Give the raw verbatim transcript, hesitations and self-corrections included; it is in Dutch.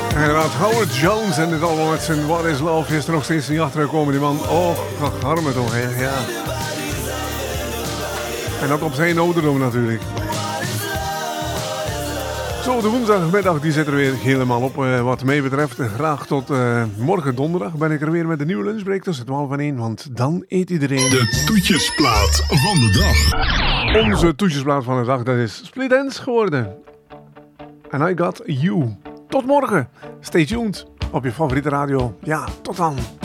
Inderdaad, Howard Jones en dit allemaal met zijn What is Love is er nog steeds niet achter gekomen, die man. Oh, ach, arme toch, hè? Ja. En ook op zijn ouderdom natuurlijk. Zo, de woensdagmiddag die zit er weer helemaal op. Uh, wat mij betreft, graag tot uh, morgen donderdag ben ik er weer met de nieuwe lunchbreak tussen twaalf en één, want dan eet iedereen... De toetjesplaat van de dag. Onze toetjesplaat van de dag, dat is Split Enz geworden. And I Got You. Tot morgen. Stay tuned op je favoriete radio. Ja, tot dan.